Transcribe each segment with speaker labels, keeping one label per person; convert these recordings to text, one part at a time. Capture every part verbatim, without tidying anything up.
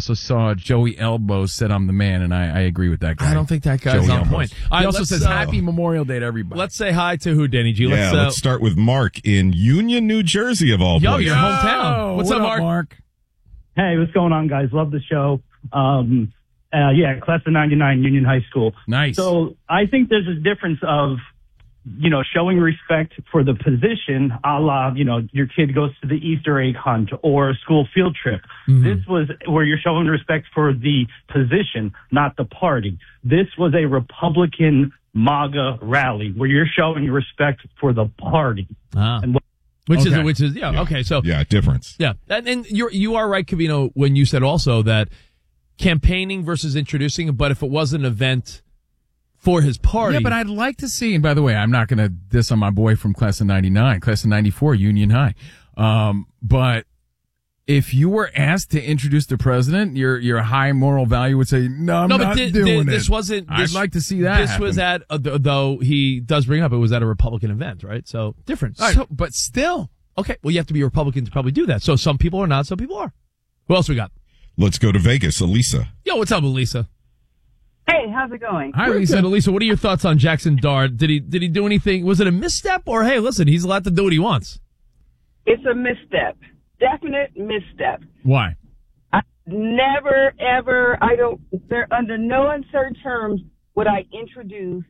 Speaker 1: also saw Joey Elbow said I'm the man, and I, I agree with that guy.
Speaker 2: I don't think that guy's
Speaker 1: Joey
Speaker 2: on
Speaker 1: Elbows.
Speaker 2: point. All
Speaker 1: He
Speaker 2: right,
Speaker 1: also
Speaker 2: let's,
Speaker 1: says
Speaker 2: uh,
Speaker 1: Happy Memorial Day to everybody.
Speaker 2: Let's say hi to who, Danny G? Let's,
Speaker 3: yeah,
Speaker 2: uh,
Speaker 3: let's start with Mark in Union, New Jersey, of all
Speaker 2: Yo,
Speaker 3: places.
Speaker 2: your hometown. What's
Speaker 1: what
Speaker 2: up, Mark?
Speaker 1: Mark?
Speaker 4: Hey, what's going on, guys? Love the show. Um, uh, yeah, class of ninety-nine, Union High School.
Speaker 1: Nice.
Speaker 4: So I think there's a difference of, you know, showing respect for the position, a la, you know, your kid goes to the Easter egg hunt or a school field trip.
Speaker 2: Mm-hmm.
Speaker 4: This was where you're showing respect for the position, not the party. This was a Republican MAGA rally where you're showing respect for the party.
Speaker 2: Ah.
Speaker 4: And
Speaker 2: Which
Speaker 1: Okay.
Speaker 2: is, which is, yeah,
Speaker 3: Yeah.
Speaker 2: okay, so.
Speaker 3: Yeah, difference.
Speaker 2: Yeah, and, and you're you are right, Covino, when you said also that campaigning versus introducing, but if it was an event for his party,
Speaker 1: Yeah, but I'd like to see, and by the way, I'm not going to diss on my boy from class of ninety-nine, class of ninety-four, Union High. Um, but if you were asked to introduce the president, your your high moral value would say, no, I'm
Speaker 2: no,
Speaker 1: not
Speaker 2: but thi-
Speaker 1: doing
Speaker 2: thi-
Speaker 1: it.
Speaker 2: this wasn't. This,
Speaker 1: I'd like to see that
Speaker 2: This was at, uh, th- though he does bring up, it was at a Republican event, right? So different. All right.
Speaker 1: So, but still.
Speaker 2: Okay, well, you have to be a Republican to probably do that. So some people are not, some people are. Who else we got?
Speaker 3: Let's go to Vegas. Elisa.
Speaker 2: Yo, what's up, Elisa?
Speaker 5: Hey, how's it going?
Speaker 1: Hi,
Speaker 2: We're
Speaker 1: Lisa.
Speaker 2: good. Elisa, what are your thoughts on Jackson Dart? Did he did he do anything? Was it a misstep, or hey, listen, he's allowed to do what he wants?
Speaker 5: It's a misstep. Definite misstep.
Speaker 1: Why?
Speaker 5: I never, ever, I don't, there, under no uncertain terms would I introduce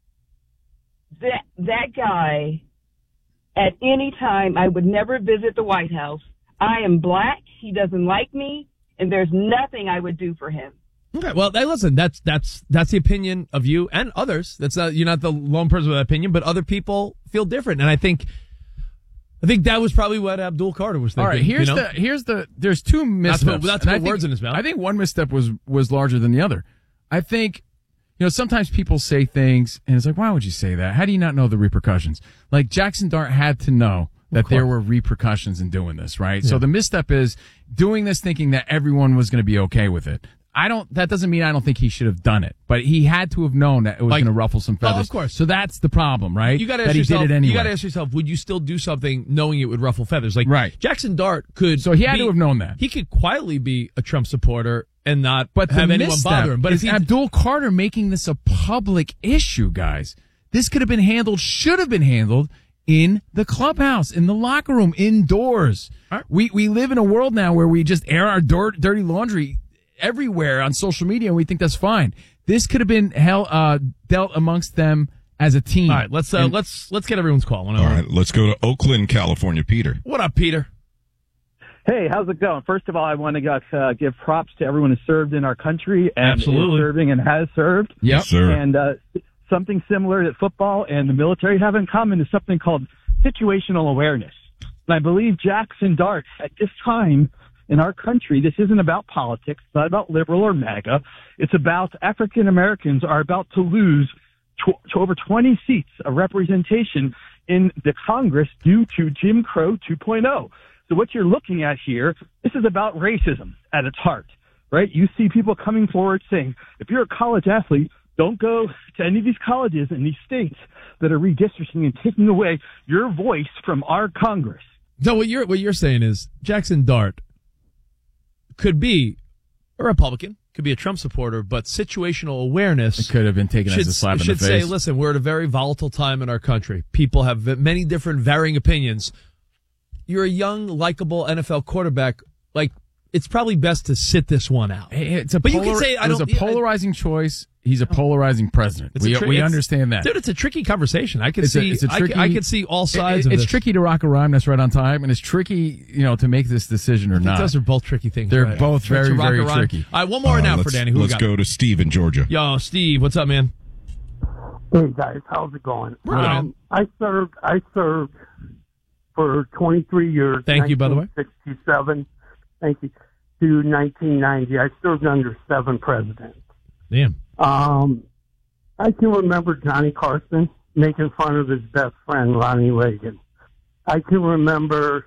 Speaker 5: that, that guy at any time. I would never visit the White House. I am black. He doesn't like me, and there's nothing I would do for him.
Speaker 2: Okay, well, hey, listen, that's that's that's the opinion of you and others. That's not, you're not the lone person with that opinion, but other people feel different, and I think I think that was probably what Abdul Carter was thinking.
Speaker 1: All right, here's
Speaker 2: you know?
Speaker 1: the here's the there's two missteps.
Speaker 2: Not to put- not to
Speaker 1: And
Speaker 2: put
Speaker 1: I think-
Speaker 2: words in his mouth.
Speaker 1: I think one misstep was was larger than the other. I think, you know, sometimes people say things and it's like, why would you say that? How do you not know the repercussions? Like Jackson Dart had to know that there were repercussions in doing this, right? So the misstep is doing this thinking that everyone was going to be okay with it. I don't, that doesn't mean I don't think he should have done it, but he had to have known that it was
Speaker 2: Like-
Speaker 1: going to ruffle some
Speaker 2: Oh, of
Speaker 1: feathers.
Speaker 2: course.
Speaker 1: So that's the problem, right?
Speaker 2: You got to
Speaker 1: that
Speaker 2: ask
Speaker 1: he
Speaker 2: yourself.
Speaker 1: did it anyway.
Speaker 2: You got to ask yourself: would you still do something knowing it would ruffle feathers? Like
Speaker 1: Right.
Speaker 2: Jackson Dart could.
Speaker 1: So he had
Speaker 2: be-
Speaker 1: to have known that.
Speaker 2: He could quietly be a Trump supporter and not
Speaker 1: But
Speaker 2: have
Speaker 1: the
Speaker 2: anyone
Speaker 1: misstep
Speaker 2: bother him. But if
Speaker 1: is
Speaker 2: he,
Speaker 1: Abdul Carter making this a public issue, guys. This could have been handled, should have been handled in the clubhouse, in the locker room, indoors.
Speaker 2: Right.
Speaker 1: We we live in a world now where we just air our dirt, dirty laundry everywhere on social media, and we think that's fine. This could have been hell uh, dealt amongst them as a team.
Speaker 2: all right, let's uh,
Speaker 1: And-
Speaker 2: let's let's get everyone's call.
Speaker 3: All right, let's go to Oakland, California. Peter.
Speaker 2: What up, Peter?
Speaker 6: Hey, how's it going? First of all, I want to uh, give props to everyone who served in our country and
Speaker 2: Absolutely.
Speaker 6: is serving and has served.
Speaker 1: Yep.
Speaker 3: Yes, sir.
Speaker 6: And uh, something similar that football and the military have in common is something called situational awareness. And I believe Jackson Dart, at this time in our country, this isn't about politics. It's not about liberal or MAGA. It's about African Americans are about to lose tw- to over twenty seats of representation in the Congress due to Jim Crow two point oh. So what you're looking at here, this is about racism at its heart, right? You see people coming forward saying, if you're a college athlete, don't go to any of these colleges in these states that are redistricting and taking away your voice from our Congress.
Speaker 2: No, what you're what you're saying is Jackson Dart could be a Republican, could be a Trump supporter, but situational awareness
Speaker 1: It could have been taken
Speaker 2: should,
Speaker 1: as a slap in the
Speaker 2: should
Speaker 1: face.
Speaker 2: say, listen, we're at a very volatile time in our country. People have many different varying opinions. You're a young, likable N F L quarterback. Like, it's probably best to sit this one out.
Speaker 1: Hey, It's a
Speaker 2: But you
Speaker 1: polar-
Speaker 2: can say, I
Speaker 1: it was
Speaker 2: don't-
Speaker 1: a polarizing choice. He's a polarizing president.
Speaker 2: It's a
Speaker 1: We,
Speaker 2: tri-
Speaker 1: we
Speaker 2: it's-
Speaker 1: understand that.
Speaker 2: Dude, it's a tricky conversation. I can
Speaker 1: It's a-
Speaker 2: see
Speaker 1: it's a
Speaker 2: I
Speaker 1: tricky-
Speaker 2: can- I, can see all sides
Speaker 1: It-
Speaker 2: of
Speaker 1: it's
Speaker 2: this.
Speaker 1: tricky to rock a rhyme that's right on time, and it's tricky, you know, to make this decision or
Speaker 2: I think
Speaker 1: not.
Speaker 2: those are both tricky things.
Speaker 1: They're
Speaker 2: right?
Speaker 1: both
Speaker 2: To- to
Speaker 1: very,
Speaker 2: rock
Speaker 1: very
Speaker 2: a rhyme.
Speaker 1: tricky.
Speaker 2: All right, one more
Speaker 3: Uh,
Speaker 2: now for
Speaker 3: let's-
Speaker 2: Danny. Who we
Speaker 3: Let's
Speaker 2: got?
Speaker 3: go to Steve in Georgia.
Speaker 2: Yo, Steve, what's up, man?
Speaker 7: Hey guys, how's it going?
Speaker 2: We're good,
Speaker 7: um, I served. I served for twenty-three years.
Speaker 2: Thank you, by the way.
Speaker 7: nineteen sixty-seven. Thank you. To nineteen ninety, I served under seven presidents.
Speaker 2: Damn.
Speaker 7: Um, I can remember Johnny Carson making fun of his best friend Ronnie Reagan. I can remember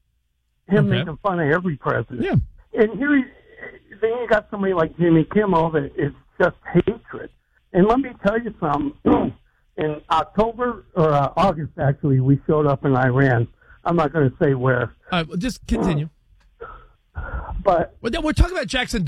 Speaker 7: him
Speaker 2: Okay.
Speaker 7: making fun of every president.
Speaker 2: Yeah.
Speaker 7: And here, he, then you got somebody like Jimmy Kimmel that is just hatred. And let me tell you something. In October or uh, August, actually, we showed up in Iran. I'm not going to say where,
Speaker 2: All right, well, just continue.
Speaker 7: but
Speaker 2: Well, we're talking about Jackson